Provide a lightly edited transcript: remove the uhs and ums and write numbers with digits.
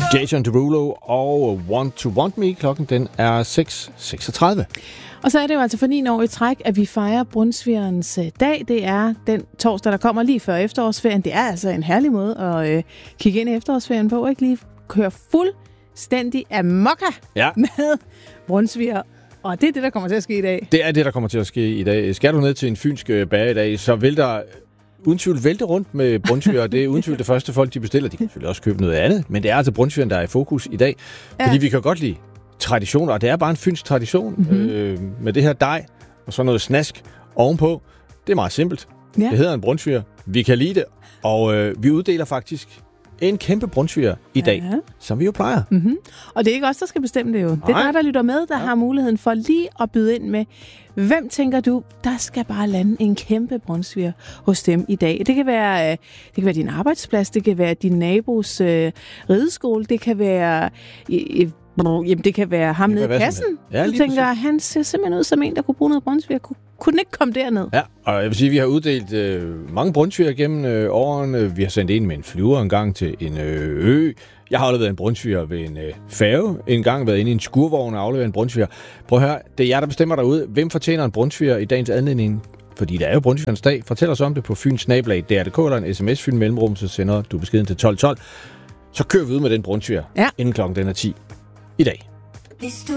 Jason Derulo og Want to Want Me. Klokken den er 6:36. Og så er det jo altså for 9 år i træk, at vi fejrer Brunsvigerens dag. Det er den torsdag, der kommer lige før efterårsferien. Det er altså en herlig måde at kigge ind i efterårsferien på. Ikke lige køre fuldstændig amokka med brunsviger. Og det er det, der kommer til at ske i dag. Det er det, der kommer til at ske i dag. Skal du ned til en fynsk bager i dag, så vil der uden tvivl vælte rundt med brunsviger. Det er uden tvivl det første folk, de bestiller. De kan selvfølgelig også købe noget andet, men det er altså brunsvigeren, der er i fokus i dag. Fordi vi kan godt lide traditioner, og det er bare en fynsk tradition med det her dej og så noget snask ovenpå. Det er meget simpelt. Ja. Det hedder en brunsviger. Vi kan lide det, og vi uddeler faktisk en kæmpe brunsviger i dag, som vi jo plejer. Mm-hmm. Og det er ikke os, der skal bestemme det jo. Det er der lytter med, der har muligheden for lige at byde ind med, hvem tænker du, der skal bare lande en kæmpe brunsviger hos dem i dag? Det kan være din arbejdsplads, det kan være din nabos rideskole, det kan være det kan være ham nede i kassen. Ja, du tænker, han ser simpelthen ud som en, der kunne bruge noget brunsviger. Kunne den ikke komme derned? Ja, og jeg vil sige, at vi har uddelt mange brunsviger gennem årene. Vi har sendt en med en flyver en gang til en ø. Jeg har afleveret en brunsviger ved en færge. En gang været inde i en skurvogn og afleveret en brunsviger. Prøv at høre, det er jer, der bestemmer derude. Hvem fortjener en brunsviger i dagens anledning? Fordi der er jo brunsvigerens dag. Fortæl os om det på fynsnabelag.dr.dk eller en sms Fyn Mellemrum, så sender du beskeden til 1212. Så kører vi ud med den brunsviger, inden klokken den er 10 i dag.